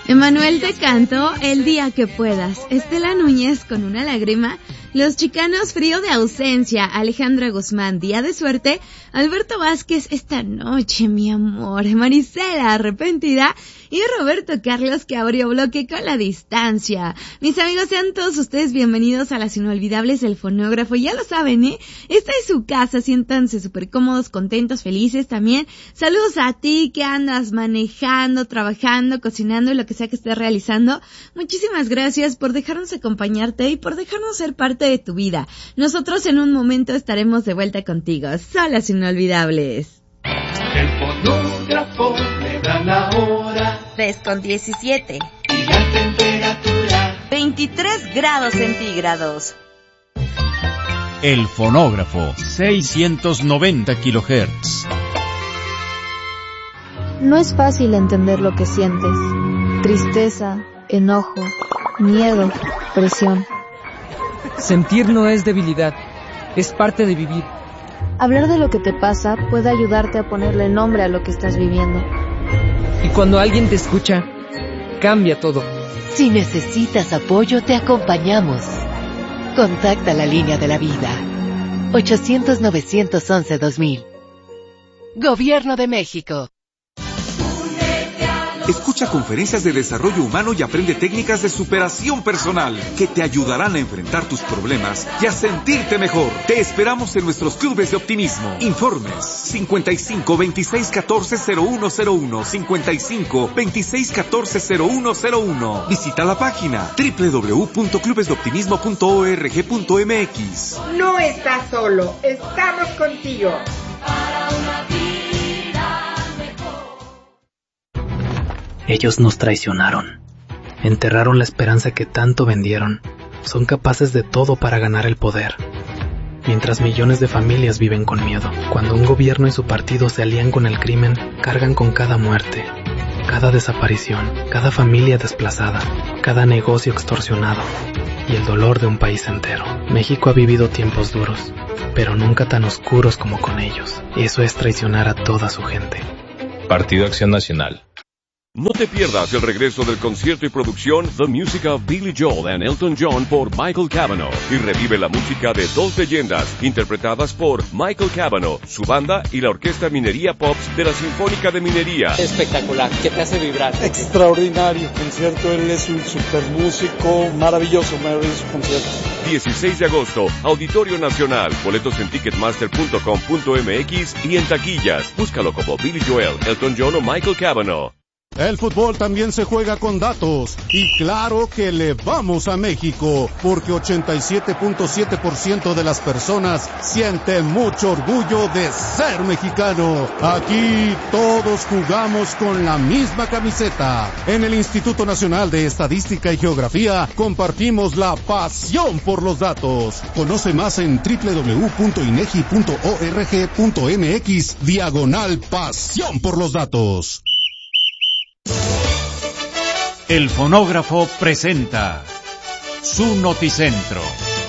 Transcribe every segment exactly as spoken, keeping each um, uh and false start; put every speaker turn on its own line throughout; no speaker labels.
Emanuel te cantó El día que puedas. Estela Núñez con Una lágrima. Los Chicanos, Frío de ausencia. Alejandra Guzmán, Día de suerte. Alberto Vázquez, Esta noche, mi amor. Marisela, Arrepentida. Y Roberto Carlos, que abrió bloque con La distancia. Mis amigos, sean todos ustedes bienvenidos a las inolvidables del fonógrafo. Ya lo saben, ¿eh? Esta es su casa, siéntanse súper cómodos, contentos, felices también. Saludos a ti que andas manejando, trabajando, cocinando y lo que sea que estés realizando. Muchísimas gracias por dejarnos acompañarte y por dejarnos ser parte de tu vida. Nosotros en un momento estaremos de vuelta contigo. Son las inolvidables.
El fonógrafo le da la hora.
tres con diecisiete.
Y la temperatura.
veintitrés grados centígrados.
El fonógrafo, seiscientos noventa kilohertz.
No es fácil entender lo que sientes. Tristeza, enojo, miedo, presión.
Sentir no es debilidad, es parte de vivir.
Hablar de lo que te pasa puede ayudarte a ponerle nombre a lo que estás viviendo.
Y cuando alguien te escucha, cambia todo.
Si necesitas apoyo, te acompañamos. Contacta la línea de la vida. ochocientos, novecientos once, dos mil. Gobierno de México.
Escucha conferencias de desarrollo humano y aprende técnicas de superación personal que te ayudarán a enfrentar tus problemas y a sentirte mejor. Te esperamos en nuestros clubes de optimismo. Informes cincuenta y cinco, veintiséis, catorce, cero uno cero uno, cincuenta y cinco, veintiséis, catorce, cero uno cero uno. Visita la página doble u doble u doble u punto clubes de optimismo punto org punto m x.
No estás solo, estamos contigo.
Para una vida.
Ellos nos traicionaron, enterraron la esperanza que tanto vendieron, son capaces de todo para ganar el poder. Mientras millones de familias viven con miedo, cuando un gobierno y su partido se alían con el crimen, cargan con cada muerte, cada desaparición, cada familia desplazada, cada negocio extorsionado y el dolor de un país entero. México ha vivido tiempos duros, pero nunca tan oscuros como con ellos. Eso es traicionar a toda su gente.
Partido Acción Nacional.
No te pierdas el regreso del concierto y producción The Music of Billy Joel and Elton John por Michael Cavanaugh y revive la música de dos leyendas interpretadas por Michael Cavanaugh, su banda y la Orquesta Minería Pops de la Sinfónica de Minería.
Espectacular, que te hace vibrar.
Extraordinario concierto, él es un super músico, maravilloso, maravilloso concierto.
dieciséis de agosto, Auditorio Nacional, boletos en ticketmaster punto com punto m x y en taquillas. Búscalo como Billy Joel, Elton John o Michael Cavanaugh.
El fútbol también se juega con datos, y claro que le vamos a México, porque ochenta y siete punto siete por ciento de las personas sienten mucho orgullo de ser mexicano. Aquí todos jugamos con la misma camiseta. En el Instituto Nacional de Estadística y Geografía compartimos la pasión por los datos. Conoce más en doble u doble u doble u punto inegi punto org punto m x diagonal pasión por los datos.
El fonógrafo presenta su noticentro.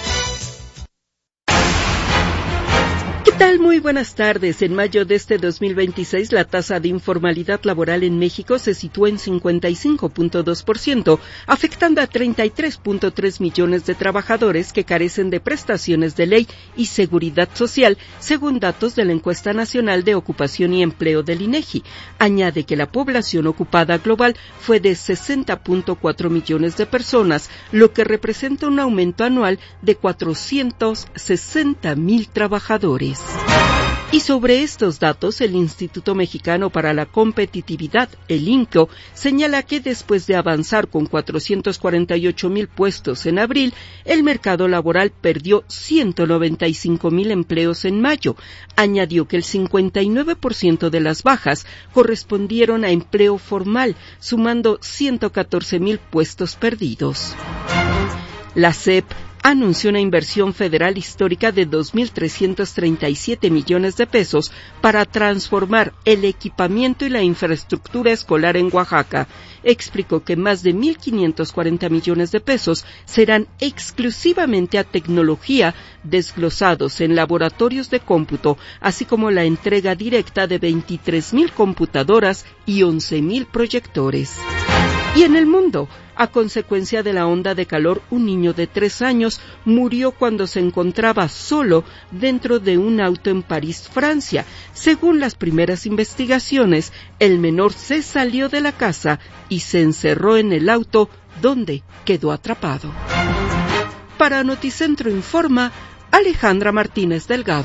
¿Qué tal? Muy buenas tardes. En mayo de este dos mil veintiséis, la tasa de informalidad laboral en México se situó en cincuenta y cinco punto dos por ciento, afectando a treinta y tres punto tres millones de trabajadores que carecen de prestaciones de ley y seguridad social, según datos de la Encuesta Nacional de Ocupación y Empleo del INEGI. Añade que la población ocupada global fue de sesenta punto cuatro millones de personas, lo que representa un aumento anual de cuatrocientos sesenta mil trabajadores. Y sobre estos datos, el Instituto Mexicano para la Competitividad, el INCO, señala que después de avanzar con cuatrocientos cuarenta y ocho mil puestos en abril, el mercado laboral perdió ciento noventa y cinco mil empleos en mayo. Añadió que el cincuenta y nueve por ciento de las bajas correspondieron a empleo formal, sumando ciento catorce mil puestos perdidos. La C E P anunció una inversión federal histórica de dos mil trescientos treinta y siete millones de pesos para transformar el equipamiento y la infraestructura escolar en Oaxaca. Explicó que más de mil quinientos cuarenta millones de pesos serán exclusivamente a tecnología, desglosados en laboratorios de cómputo, así como la entrega directa de veintitrés mil computadoras y once mil proyectores. Y en el mundo, a consecuencia de la onda de calor, un niño de tres años murió cuando se encontraba solo dentro de un auto en París, Francia. Según las primeras investigaciones, el menor se salió de la casa y se encerró en el auto, donde quedó atrapado. Para Noticentro Informa, Alejandra Martínez Delgado.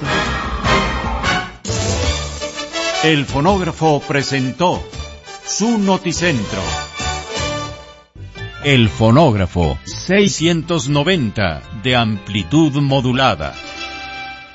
El fonógrafo presentó su Noticentro. El fonógrafo seiscientos noventa de amplitud modulada.